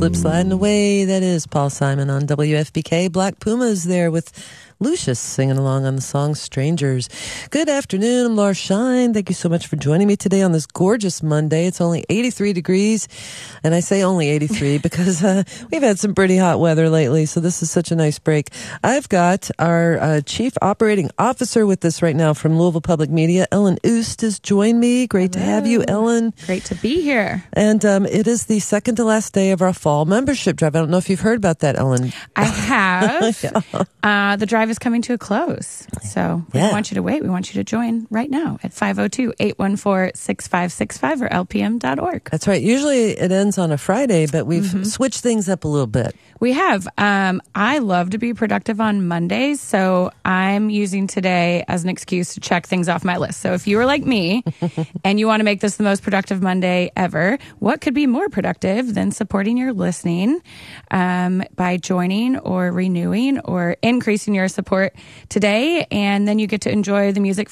Slip Sliding Away. That is Paul Simon on WFBK. Black Pumas there with Lucius singing along on the song Strangers. Good afternoon. I'm Laura Shine. Thank you so much for joining me today on this gorgeous Monday. It's only 83 degrees. And I say only 83 because we've had some pretty hot weather lately. So this is such a nice break. I've got our Chief Operating Officer with us right now from Louisville Public Media. Ellen Oost has joined me. Great Hello. to have you, Ellen. Great to be here. And it is the second to last day of our fall membership drive. I don't know if you've heard about that, Ellen. I have. Yeah. The drive is coming to a close. So we don't want you to wait. We want you to join right now at 502-814-6565 or lpm.org. That's right. Usually it ends on a Friday, but we've switched things up a little bit. We have. I love to be productive on Mondays, so I'm using today as an excuse to check things off my list. So if you are like me and you want to make this the most productive Monday ever, what could be more productive than supporting your listening by joining or renewing or increasing your support today? And then you get to enjoy the music